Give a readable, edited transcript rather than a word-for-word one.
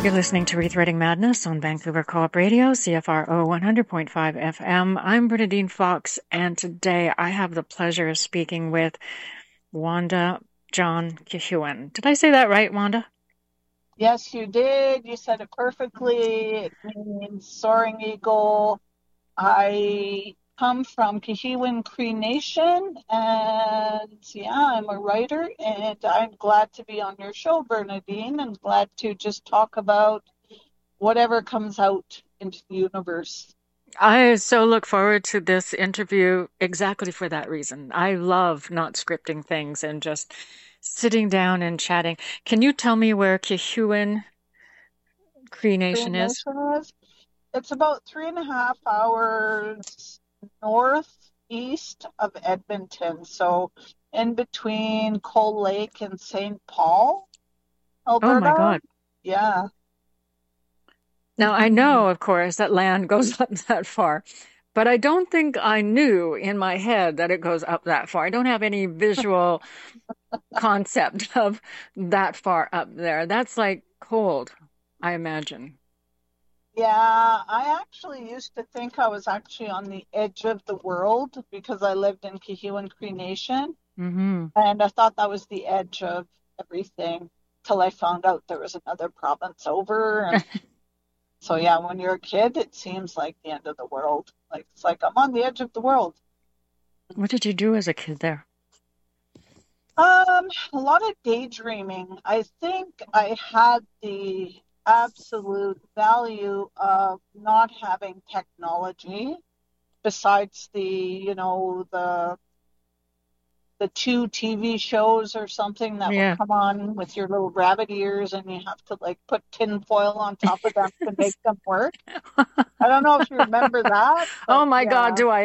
You're listening to Rethreading Madness on Vancouver Co-op Radio, CFRO 100.5 FM. I'm Bernadine Fox, and today I have the pleasure of speaking with Wanda John Cahuan. Did I say that right, Wanda? Yes, you did. You said it perfectly. It means soaring eagle. I come from Cahuan Cree Nation, and I'm a writer, and I'm glad to be on your show, Bernadine, and glad to just talk about whatever comes out into the universe. I so look forward to this interview exactly for that reason. I love not scripting things and just sitting down and chatting. Can you tell me where Cahuan Cree Nation is? It's about 3.5 hours northeast of Edmonton, so in between Cold Lake and St. Paul, Oh my Alberta. God. Yeah. Now, I know, of course, that land goes up that far, but I don't think I knew in my head that it goes up that far. I don't have any visual concept of that far up there. That's like cold, I imagine. Yeah, I actually used to think I was actually on the edge of the world because I lived in Cahuan Cree Nation, Mm-hmm. and I thought that was the edge of everything till I found out there was another province over. And so, yeah, when you're a kid, it seems like the end of the world. Like, it's like I'm on the edge of the world. What did you do as a kid there? A lot of daydreaming. I think I had the absolute value of not having technology besides the two TV shows or something that would Yeah. come on with your little rabbit ears and you have to like put tin foil on top of them to make them work. I don't know if you remember that, Oh but my God, yeah. do I